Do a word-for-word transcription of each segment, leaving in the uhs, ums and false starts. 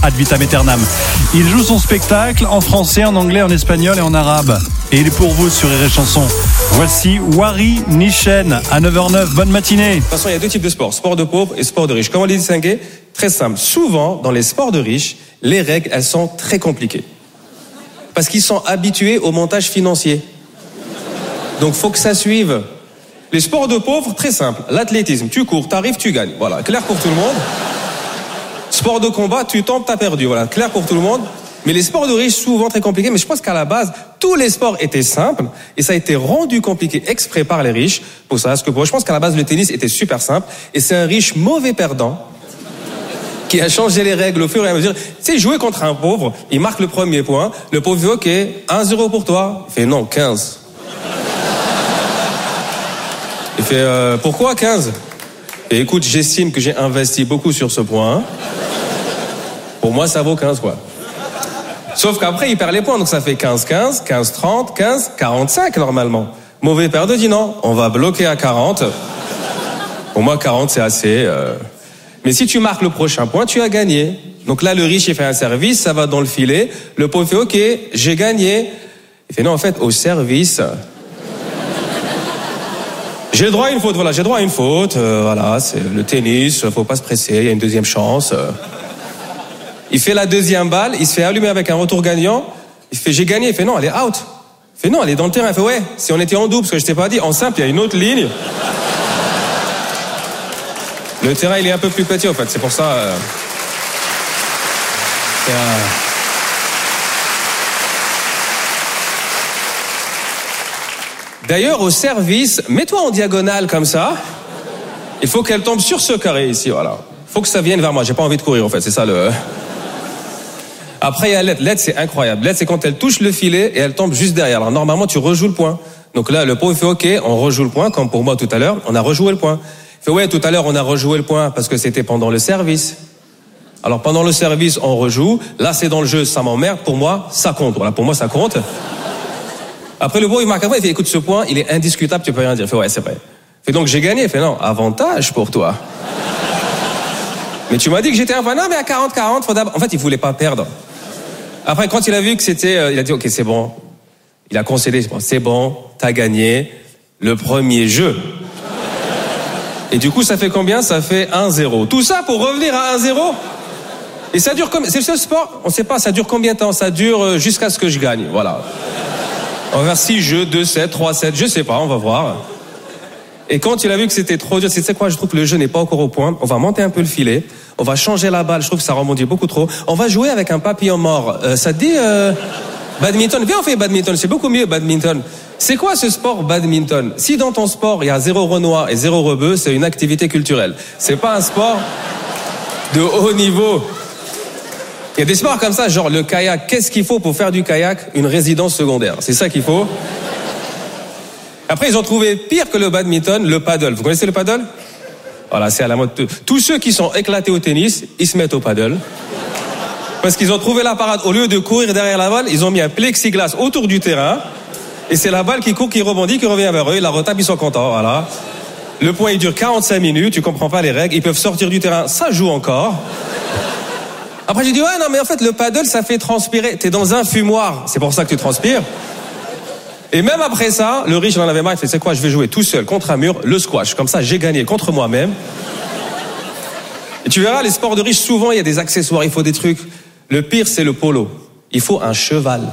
ad vitam aeternam. Il joue son spectacle en français, en anglais, en espagnol et en arabe. Et il est pour vous sur Rire et Chanson. Voici Wari Nichen à neuf heures neuf. Bonne matinée. De toute façon, il y a deux types de sports, sport de pauvres et sport de riches. Comment les distinguer? Très simple. Souvent, dans les sports de riches, les règles, elles sont très compliquées. Parce qu'ils sont habitués au montage financier. Donc, faut que ça suive. Les sports de pauvres, très simple. L'athlétisme, tu cours, t'arrives, tu gagnes. Voilà, clair pour tout le monde. Sport de combat, tu tombes, t'as perdu. Voilà, clair pour tout le monde. Mais les sports de riches, souvent très compliqués. Mais je pense qu'à la base, tous les sports étaient simples. Et ça a été rendu compliqué exprès par les riches. Pour ça, parce que moi, je pense qu'à la base, le tennis était super simple. Et c'est un riche mauvais perdant qui a changé les règles au fur et à mesure. Tu sais, jouer contre un pauvre, il marque le premier point. Le pauvre fait OK, un zéro pour toi. Il fait non, quinze. Il fait euh, pourquoi quinze? Et écoute, j'estime que j'ai investi beaucoup sur ce point. Pour moi, ça vaut quinze, quoi. Sauf qu'après, il perd les points, donc ça fait quinze quinze, quinze trente, quinze quarante-cinq normalement. Mauvais perdant dit non, on va bloquer à quarante. Pour moi, quarante, c'est assez. Euh... Mais si tu marques le prochain point, tu as gagné. Donc là, le riche, il fait un service, ça va dans le filet. Le pauvre fait OK, j'ai gagné. Il fait non, en fait, au service... J'ai le droit à une faute, voilà, j'ai le droit à une faute, euh, voilà, c'est le tennis, faut pas se presser, il y a une deuxième chance. Euh. Il fait la deuxième balle, il se fait allumer avec un retour gagnant, il fait j'ai gagné, il fait non, elle est out. Il fait non, elle est dans le terrain, il fait ouais, si on était en double, parce que je t'ai pas dit, en simple, il y a une autre ligne. Le terrain, il est un peu plus petit, en fait, c'est pour ça... Euh... C'est un... D'ailleurs, au service, mets-toi en diagonale comme ça. Il faut qu'elle tombe sur ce carré ici, voilà. Il faut que ça vienne vers moi. J'ai pas envie de courir, en fait. C'est ça le... Après, il y a l'aide. L'aide, c'est incroyable. L'aide, c'est quand elle touche le filet et elle tombe juste derrière. Alors, normalement, tu rejoues le point. Donc là, le pauvre fait OK, on rejoue le point, comme pour moi tout à l'heure. On a rejoué le point. Il fait ouais, tout à l'heure, on a rejoué le point parce que c'était pendant le service. Alors, pendant le service, on rejoue. Là, c'est dans le jeu, ça m'emmerde. Pour moi, ça compte. Voilà, pour moi, ça compte. Après, le beau, il marque après, il fait, écoute, ce point, il est indiscutable, tu peux rien dire. Il fait, ouais, c'est vrai. Il fait, donc, j'ai gagné. Il fait, non, avantage pour toi. Mais tu m'as dit que j'étais un point. Non, mais à quarante quarante, faut d'abord... En fait, il voulait pas perdre. Après, quand il a vu que c'était, euh, il a dit, OK, c'est bon. Il a concédé, c'est bon, t'as gagné le premier jeu. Et du coup, ça fait combien? Ça fait un zéro. Tout ça pour revenir à un zéro? Et ça dure comme, c'est le seul sport, on sait pas, ça dure combien de temps? Ça dure jusqu'à ce que je gagne, voilà. On va faire six jeux, deux sept, trois sept, je sais pas, on va voir. Et quand il a vu que c'était trop dur, c'est, tu sais quoi, je trouve que le jeu n'est pas encore au point. On va monter un peu le filet, on va changer la balle, je trouve que ça rebondit beaucoup trop. On va jouer avec un papillon mort. Euh, ça te dit euh, badminton? Viens, on fait badminton, c'est beaucoup mieux badminton. C'est quoi ce sport badminton? Si dans ton sport, il y a zéro Renoir et zéro rebeu, c'est une activité culturelle. C'est pas un sport de haut niveau. Il y a des sports comme ça, genre le kayak. Qu'est-ce qu'il faut pour faire du kayak? Une résidence secondaire. C'est ça qu'il faut. Après, ils ont trouvé pire que le badminton, le paddle. Vous connaissez le paddle? Voilà, c'est à la mode. Tous ceux qui sont éclatés au tennis, ils se mettent au paddle. Parce qu'ils ont trouvé la parade. Au lieu de courir derrière la balle, ils ont mis un plexiglas autour du terrain. Et c'est la balle qui court, qui rebondit, qui revient vers eux. Ils la retapent, ils sont contents. Voilà. Le point, il dure quarante-cinq minutes. Tu comprends pas les règles. Ils peuvent sortir du terrain. Ça joue encore. Après, j'ai dit, ouais, non, mais en fait, le paddle, ça fait transpirer. T'es dans un fumoir. C'est pour ça que tu transpires. Et même après ça, le riche, il en avait marre. Il fait, c'est quoi, je vais jouer tout seul contre un mur, le squash. Comme ça, j'ai gagné contre moi-même. Et tu verras, les sports de riches, souvent, il y a des accessoires. Il faut des trucs. Le pire, c'est le polo. Il faut un cheval.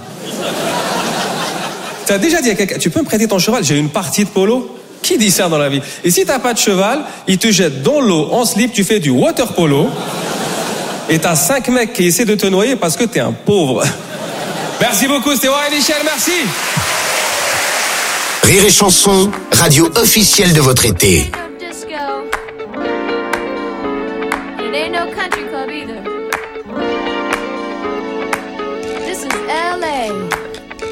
T'as déjà dit à quelqu'un, tu peux me prêter ton cheval? J'ai une partie de polo. Qui dit ça dans la vie? Et si t'as pas de cheval, il te jette dans l'eau en slip, tu fais du water polo. Et t'as cinq mecs qui essaient de te noyer parce que t'es un pauvre. Merci beaucoup, c'était Wari Nichen, merci. Rire et Chanson, radio officielle de votre été. It ain't no country club either.